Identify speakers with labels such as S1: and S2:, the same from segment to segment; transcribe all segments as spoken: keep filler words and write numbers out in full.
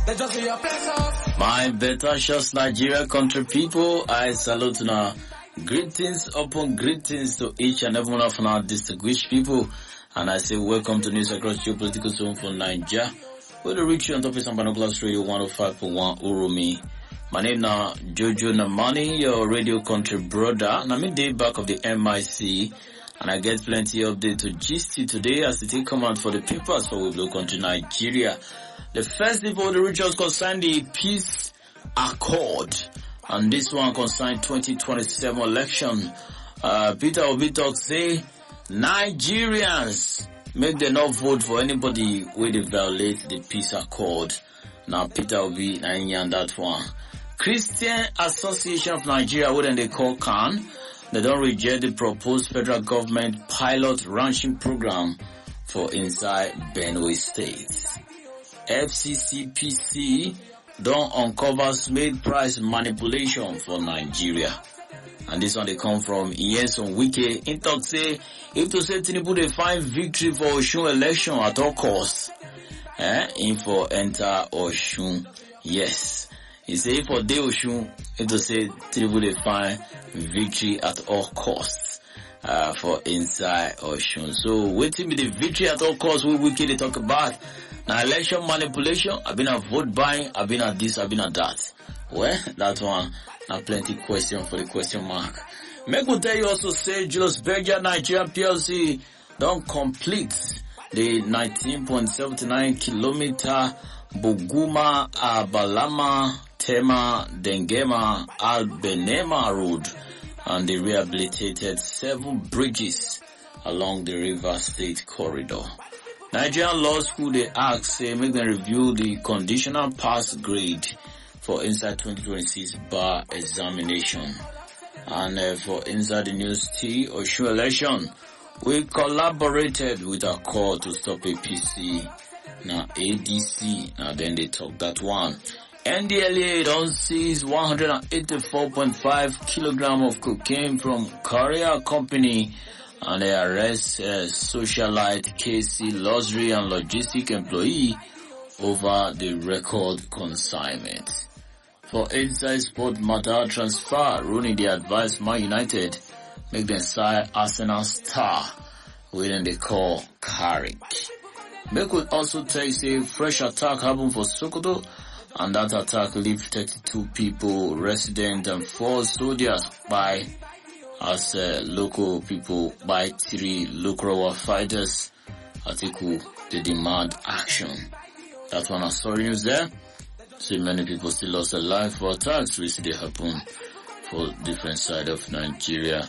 S1: My better shots, Nigeria country people, I salute now. Greetings upon greetings to each and every one of our distinguished people. And I say welcome to News Across Geopolitical Zone for Nigeria. We're the reach you on top of some binoculars radio one oh five point one Urumi. My name now Jojo Namani, your radio country brother. And I'm in the back of the M I C. And I get plenty update to gist you today as the take command for the papers for Wiblo country Nigeria. The first people the regions concern the peace accord. And this one concern twenty twenty-seven election. Uh, Peter Obi talk say Nigerians make them not vote for anybody where they violate the peace accord. Now Peter Obi and that one. Christian Association of Nigeria, what they call C A N, they don't reject the proposed federal government pilot ranching program for inside Benue State. F C C P C don't uncover smith price manipulation for Nigeria. And this one they come from Iyenson Wike. In talk say, if to say Tinubu they find victory for Osun election at all costs, eh, in for enter Osun. Yes. He say for day Osun, if to say Tinubu they find victory at all costs, uh, for inside Osun. So waiting be the victory at all costs we Wike they talk about. Now election manipulation, I've been a vote buying, I've been at this, I've been at that. Well, that one, now plenty question for the question mark. Make we tell you also say Julius Berger Nigeria P L C don't complete the nineteen point seven nine kilometer Buguma Abalama Tema Dengema Albenema road and they rehabilitated seven bridges along the River State corridor. Nigerian Law School, they ask, say, make them review the conditional pass grade for inside twenty twenty-six bar examination. And uh, for inside the news T, Osun election, we collaborated with our call to stop A P C. Now A D C, now then they talk that one. N D L A don't seize one hundred eighty-four point five kilogram of cocaine from Korea company. And they arrest uh, socialite K C luxury and logistic employee over the record consignment. For inside sport matter transfer, Rooney the advised Man United make them sign Arsenal star, within they call Carrick. Make would also tell you say fresh attack happened for Sokoto, and that attack left thirty-two people, resident and four soldiers by as uh, local people by three local war fighters. Article they demand action. That one is sorry news there. See many people still lost their life for attacks which they happen for different side of Nigeria.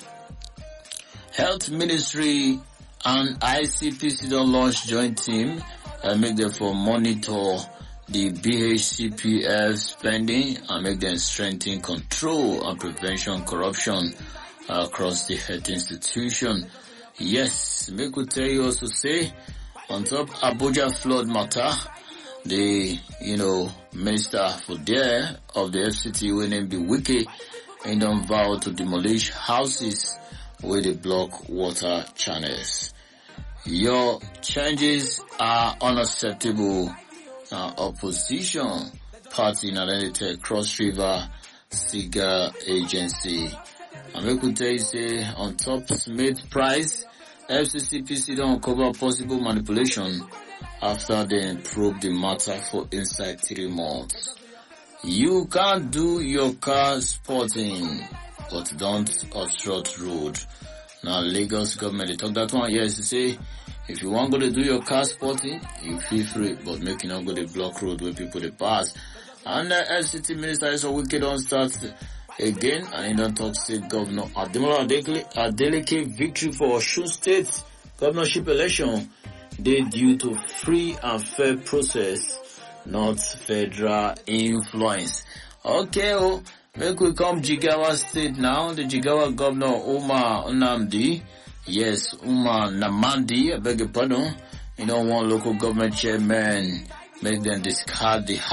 S1: Health Ministry and I C P C don't launch joint team and make them for monitor the B H C P F spending and make them strengthen control and prevention corruption across the health institution. Yes, make we tell you also say, on top Abuja flood matter, the, you know, minister for there of the F C T when name be Wike, and don't vow to demolish houses where they block water channels. Your changes are unacceptable. Uh, opposition party in Adelete Cross River Siga Agency. And we could tell you say on top Smith price, F C C P C don't cover possible manipulation after they probe the matter for inside three months. You can't do your car sporting, but don't obstruct road. Now Lagos government they talk that one. Yes, you say if you want to go to do your car sporting, you feel free, but make you not go to block road where people they pass. And the F C T minister is a wicked on start again, and he don't talk state governor Ademola Adeleke victory for Osun State governorship election. They due to free and fair process, not federal influence. Okay, oh, make we come Jigawa State now. The Jigawa governor Umar Nnamdi, yes, Umar Namandi, I beg your pardon. You know, one local government chairman make them discard the